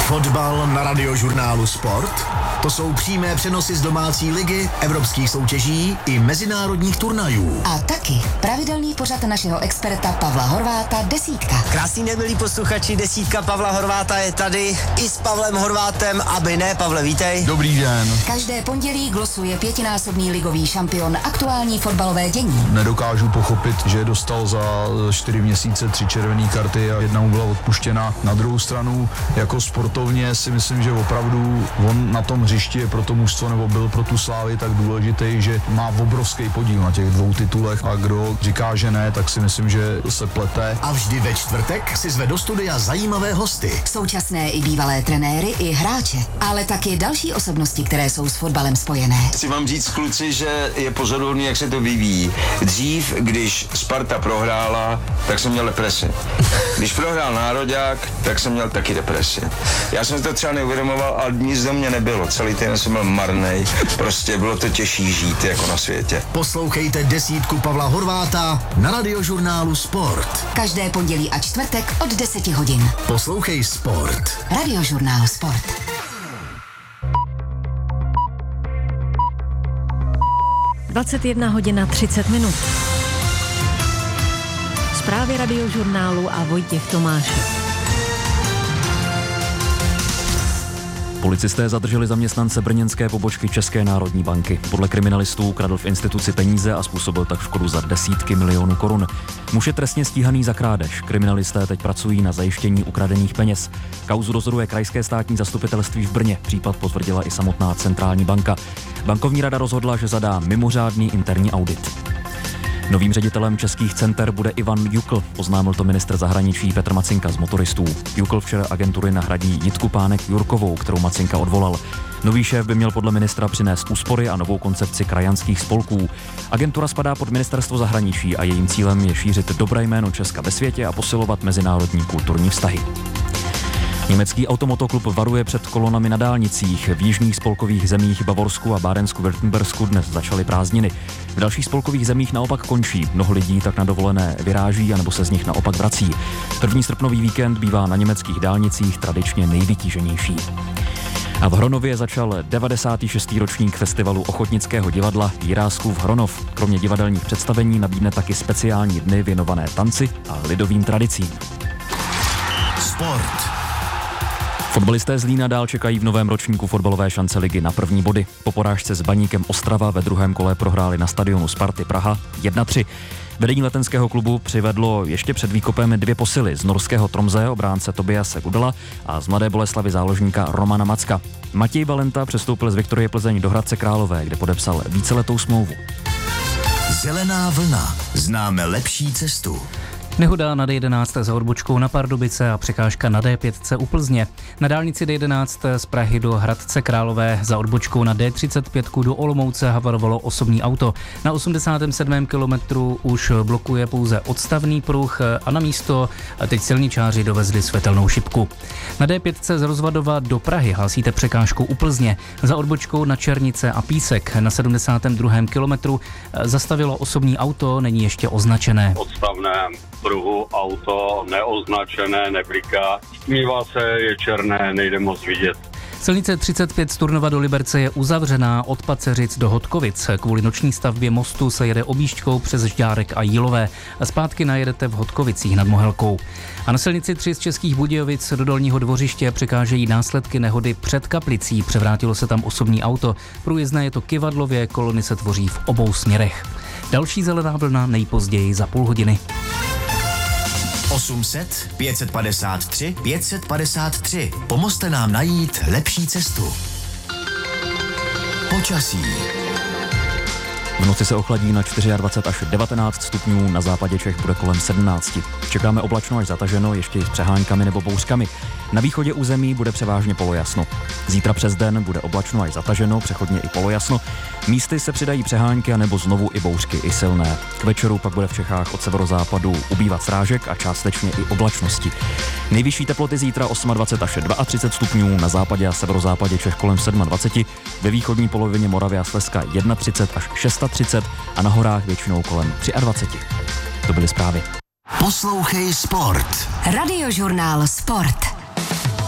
Fotbal na Radiožurnálu Sport? To jsou přímé přenosy z domácí ligy, evropských soutěží i mezinárodních turnajů. A taky pravidelný pořad našeho experta Pavla Horváta Desítka. Krásný den, milí posluchači, Desítka Pavla Horváta je tady i s Pavlem Horvátem, aby ne. Pavle, vítej. Dobrý den. Každé pondělí glosuje 5násobný ligový šampion aktuální fotbalové dění. Nedokážu pochopit, že dostal za 4 měsíce 3 červené karty a jedna mu byla odpuštěna. Na druhou stranu, jako sportovně si myslím, že opravdu on na tom hřišti je pro to mužstvo nebo byl pro tu Slávy tak důležitý, že má obrovský podíl na těch 2 titulech a kdo říká, že ne, tak si myslím, že se plete. A vždy ve čtvrtek si zve do studia zajímavé hosty. Současné i bývalé trenéry i hráče, ale taky další osobnosti, které jsou s fotbalem spojené. Chci vám říct, kluci, že je pozoruhodný, jak se to vyvíjí. Dřív, když Sparta prohrála, tak jsem měl depresi. Když prohrál Nároďák, tak jsem měl taky depresi. Já jsem to třeba neuvědomoval, ale nic do mě nebylo. Celý týden jsem byl marnej. Prostě bylo to těžší žít jako na světě. Poslouchejte Desítku Pavla Horváta na Radiožurnálu Sport. Každé pondělí a čtvrtek od 10 hodin. Poslouchej Sport. Radiožurnál Sport. Dvacet hodina 30 minut. Zprávy Radiožurnálu a Vojtěch Tomáš. Policisté zadrželi zaměstnance brněnské pobočky České národní banky. Podle kriminalistů kradl v instituci peníze a způsobil tak škodu za desítky milionů korun. Muž je trestně stíhaný za krádež. Kriminalisté teď pracují na zajištění ukradených peněz. Kauzu dozoruje Krajské státní zastupitelství v Brně. Případ potvrdila i samotná centrální banka. Bankovní rada rozhodla, že zadá mimořádný interní audit. Novým ředitelem českých center bude Ivan Jukl, oznámil to ministr zahraničí Petr Macinka z Motoristů. Jukl včera agentury nahradí Jitku Pánek-Jurkovou, kterou Macinka odvolal. Nový šéf by měl podle ministra přinést úspory a novou koncepci krajanských spolků. Agentura spadá pod ministerstvo zahraničí a jejím cílem je šířit dobré jméno Česka ve světě a posilovat mezinárodní kulturní vztahy. Německý automotoklup varuje před kolonami na dálnicích. V jižních spolkových zemích Bavorsku a Bárensku-Württembersku dnes začaly prázdniny. V dalších spolkových zemích naopak končí. Mnoho lidí tak na dovolené vyráží anebo se z nich naopak vrací. První srpnový víkend bývá na německých dálnicích tradičně nejvytíženější. A v Hronově začal 96. ročník festivalu ochotnického divadla Jiráskův Hronov. Kromě divadelních představení nabídne taky speciální dny věnované tanci a lidovým tradicím. Sport. Fotbalisté z Lína dál čekají v novém ročníku fotbalové šance ligy na první body. Po porážce s Baníkem Ostrava ve druhém kole prohráli na stadionu Sparty Praha 1-3. Vedení letenského klubu přivedlo ještě před výkopem 2 posily z norského Tromsø obránce Tobiase Gudela a z Mladé Boleslavi záložníka Romana Macka. Matěj Valenta přestoupil z Viktorie Plzeň do Hradce Králové, kde podepsal víceletou smlouvu. Zelená vlna. Známe lepší cestu. Nehoda na D11 za odbočkou na Pardubice a překážka na D5 u Plzně. Na dálnici D11 z Prahy do Hradce Králové za odbočkou na D35 do Olomouce havarovalo osobní auto. Na 87. kilometru už blokuje pouze odstavný pruh a na místo teď silničáři dovezli světelnou šipku. Na D5 z Rozvadova do Prahy hlásíte překážku u Plzně. Za odbočkou na Černice a Písek na 72. kilometru zastavilo osobní auto, není ještě označené. Odstavné pruhu auto neoznačené, nebliká. Stmívá se, je černé, nejde moc vidět. Silnice 35 z Turnova do Liberce je uzavřená od Paceřic do Hodkovic. Kvůli noční stavbě mostu se jede objížďkou přes Žďárek a Jílové. A zpátky najedete v Hodkovicích nad Mohelkou. A na silnici 3 z Českých Budějovic do Dolního Dvořiště překážejí následky nehody před Kaplicí. Převrátilo se tam osobní auto. Průjezdné je to kyvadlově, kolony se tvoří v obou směrech. Další zelená vlna nejpozději za půl hodiny. 800 553 553. Pomozte nám najít lepší cestu. Počasí. V noci se ochladí na 24 až 19 stupňů, na západě Čech bude kolem 17. Čekáme oblačno až zataženo, ještě i s přeháňkami nebo bouřkami. Na východě území bude převážně polojasno. Zítra přes den bude oblačno až zataženo, přechodně i polojasno. Místy se přidají přehánky a nebo znovu i bouřky, i silné. K večeru pak bude v Čechách od severozápadu ubývat srážek a částečně i oblačnosti. Nejvyšší teploty zítra 28 až 32 stupňů, na západě a severozápadě Čech kolem 27, ve východní polovině Moravy a Slezska 31 až 36 a na horách většinou kolem 23. To byly zprávy. Poslouchej Sport. Radiožurnál Sport.